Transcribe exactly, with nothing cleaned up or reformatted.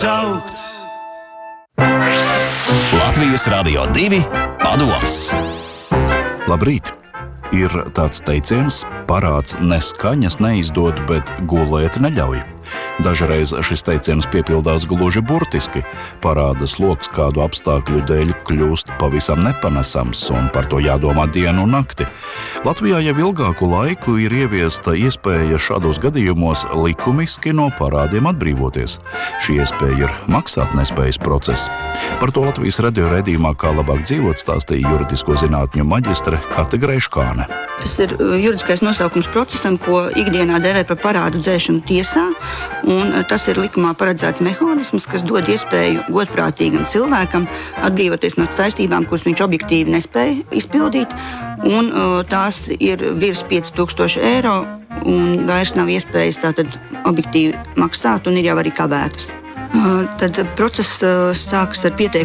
Braukt! Latvijas Radio divi padoms. Labrīt! Ir tāds teiciens, parāds ne skaņas neizdod, bet gulēt neļauj. Dažreiz šis teiciens piepildās gluži burtiski. Parāda sloks kādu apstākļu dēļ kļūst pavisam nepanesams, un par to jādomā dienu un nakti. Latvijā jau ilgāku laiku ir ieviesta iespēja šādos gadījumos likumiski no parādiem atbrīvoties. Šī iespēja ir maksātnespējas process. Par to Latvijas radio raidījumā Kā labāk dzīvot stāstīja juridisko zinātņu maģistre Kate Greiškāne. Tas ir juridiskais nosaukums procesam, ko ikdienā dēvē par parādu dzēšanu tiesā, un tas ir likumā paredzēts mehānisms, kas dod iespēju godprātīgam cilvēkam atbrīvoties no saistībām, kuras viņš objektīvi nespēja izpildīt, un tās ir virs pieci tūkstoši eiro, un vairs nav iespējas tātad objektīvi maksāt, un ir jau arī kavētas. Tad process sākas ar pieteikumu